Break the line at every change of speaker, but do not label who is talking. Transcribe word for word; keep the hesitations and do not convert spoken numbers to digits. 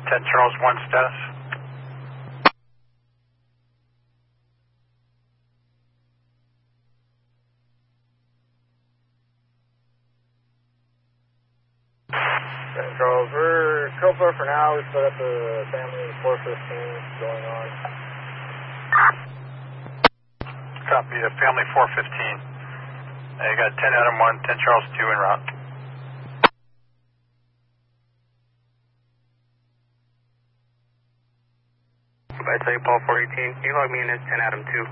ten Charles one status.
ten Charles, we're Copa for now. We split up the family four fifteen going on.
Copy, uh, family four fifteen. Uh, you got ten Adam one, ten Charles two en route.
By Paul four eighteen, can you log me in as ten Adam two?